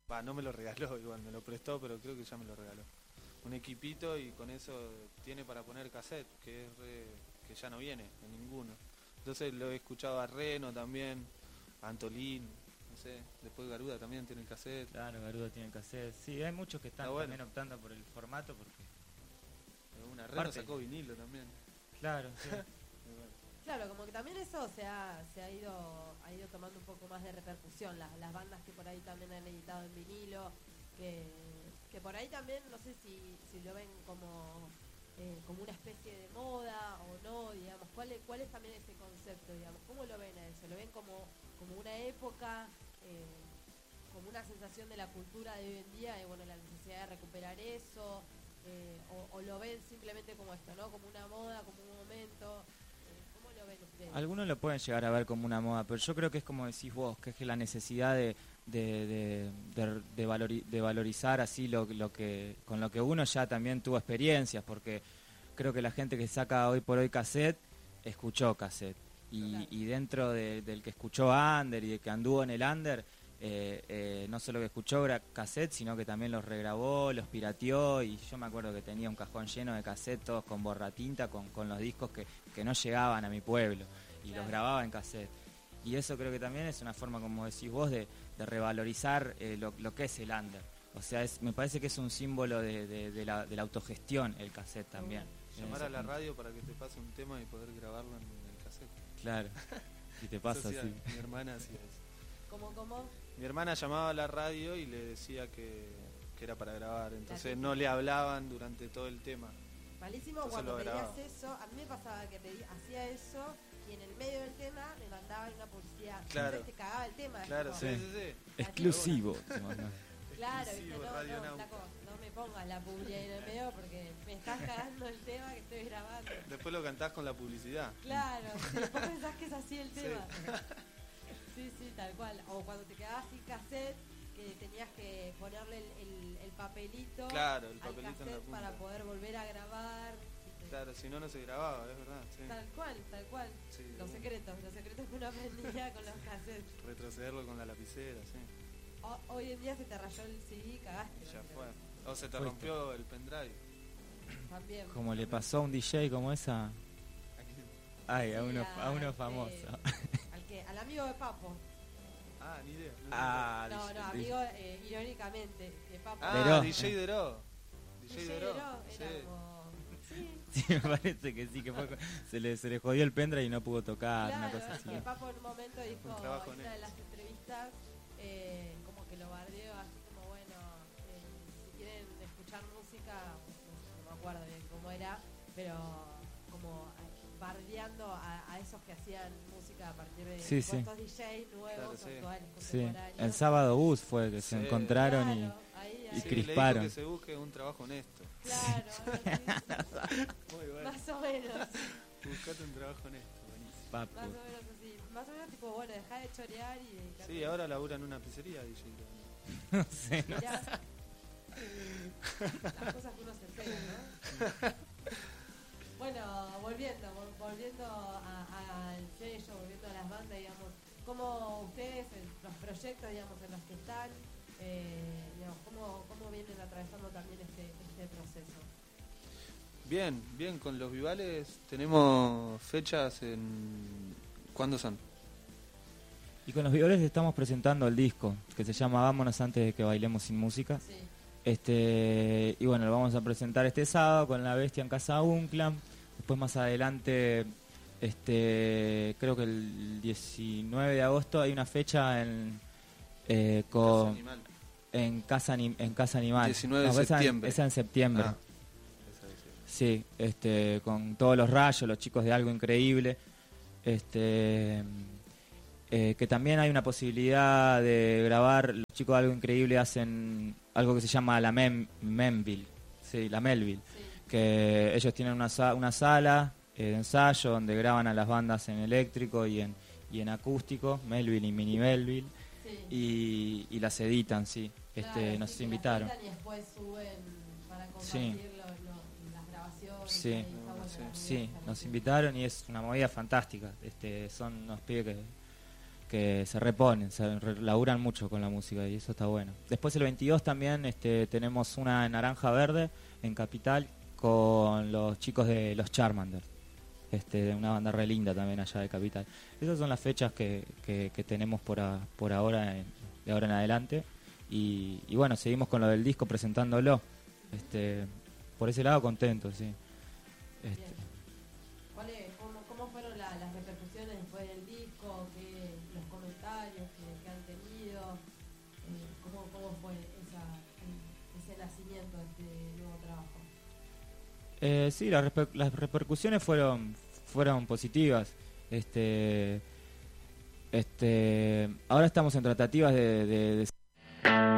no me lo regaló igual, me lo prestó, pero creo que ya me lo regaló. Un equipito y con eso tiene para poner cassette, que ya no viene en ninguno. Entonces lo he escuchado a Reno también, a Antolín, no sé, después Garuda también tiene el cassette. Claro, Garuda tiene el cassette. Sí, hay muchos que están también optando por el formato porque... Una Reno sacó vinilo también. Claro, sí. Claro, como que también eso se ha ido tomando un poco más de repercusión, las bandas que por ahí también han editado en vinilo, que por ahí también, no sé si lo ven como una especie de moda o no, digamos, ¿cuál es también ese concepto, digamos? ¿Cómo lo ven a eso? ¿Lo ven como una época, como una sensación de la cultura de hoy en día, y bueno, la necesidad de recuperar eso, o lo ven simplemente como esto, ¿no? Como una moda, como un momento? ¿Cómo lo ven ustedes? Algunos lo pueden llegar a ver como una moda, pero yo creo que es como decís vos, que es la necesidad de valorizar así lo que con lo que uno ya también tuvo experiencias, porque creo que la gente que saca hoy por hoy cassette escuchó cassette y dentro del que escuchó under y de que anduvo en el under, no solo que escuchó cassette, sino que también los regrabó, los pirateó, y yo me acuerdo que tenía un cajón lleno de cassette, todos con borratinta, con los discos que no llegaban a mi pueblo, y los grababa en cassette. Y eso creo que también es una forma, como decís vos, de revalorizar lo que es el under. O sea, me parece que es un símbolo de la autogestión el cassette también. Llamar a la radio para que te pase un tema y poder grabarlo en el cassette. Claro, y te pasa así. Mi hermana hacía eso. ¿Cómo? Mi hermana llamaba a la radio y le decía que era para grabar, entonces no le hablaban durante todo el tema. Malísimo. Entonces cuando pedías eso, a mí me pasaba que hacía eso y en el medio del tema me mandaban una publicidad. Claro. Entonces te cagaba el tema. Claro, sí. Exclusivo. Claro, no me pongas la publicidad en el medio porque me estás cagando el tema que estoy grabando. Después lo cantás con la publicidad. Claro, después pensás que es así el tema. Sí, tal cual. O cuando te quedabas sin cassette, que tenías que ponerle el papelito, claro, el al papelito cassette en la punta para poder volver a grabar. Claro, si no se grababa, es verdad. Sí. Tal cual. Sí, los secretos que uno aprendía con los cassettes. Retrocederlo con la lapicera, sí. Hoy en día se te rayó el CD y cagaste. Ya fue. O se te rompió el pendrive. También. Como le pasó a un DJ como esa. Ay, a uno famoso. Al amigo de Papo. Ni idea. No, amigo, irónicamente, de Papo. DJ Deró. DJ Deró. Sí, me parece que sí, que fue, se le jodió el pendrive y no pudo tocar, claro, una cosa así. Que Papo en un momento dijo en una de las entrevistas, como que lo bardeó, así como, bueno, si quieren escuchar música, no me acuerdo bien cómo era, pero como bardeando a esos que hacían música a partir de estos DJs nuevos, actuales, contemporáneos. El sábado bus fue que se encontraron y crisparon. Le dijo que se busque un trabajo honesto. Claro, muy bueno. Más o menos. Buscate un trabajo honesto, buenísimo. Más o menos así. Más o menos tipo, bueno, dejá de chorear y dedicarte. Sí, ahora labura en una pizzería, DJ. No sé. Las cosas que uno se entera, ¿no? Bueno, volviendo al sello, volviendo a las bandas, digamos, ¿cómo ustedes, los proyectos, digamos, en los que están, digamos, cómo vienen atravesando también este proceso? Bien, con los Vivales tenemos fechas en... ¿Cuándo son? Y con los Vivales estamos presentando el disco, que se llama Vámonos antes de que bailemos sin música. Sí. Y bueno, lo vamos a presentar este sábado con La Bestia en Casa Unclam. Después más adelante, creo que el 19 de agosto hay una fecha en Casa Animal. 19 de septiembre. Esa en septiembre. Sí, con todos los rayos, los chicos de Algo Increíble. Que también hay una posibilidad de grabar. Los chicos de Algo Increíble hacen algo que se llama la Melville. Sí, la Melville. Sí. Que ellos tienen una sala de ensayo donde graban a las bandas en eléctrico y en acústico, Melville y Mini Melville. Sí. Y las editan, sí. Claro, nos sí, invitaron. Y después suben para compartir las grabaciones. Sí, nos invitaron y es una movida fantástica. Son unos pibes que se reponen, laburan mucho con la música y eso está bueno. Después el 22 también tenemos una Naranja Verde en Capital con los chicos de los Charmander, una banda re linda también allá de Capital. Esas son las fechas que tenemos por ahora, de ahora en adelante. Y bueno, seguimos con lo del disco presentándolo. Por ese lado contento, sí. ¿Cómo fueron las repercusiones después del disco? Los comentarios que han tenido? ¿Cómo fue ese nacimiento de este nuevo trabajo? Sí, las repercusiones fueron positivas. Ahora estamos en tratativas de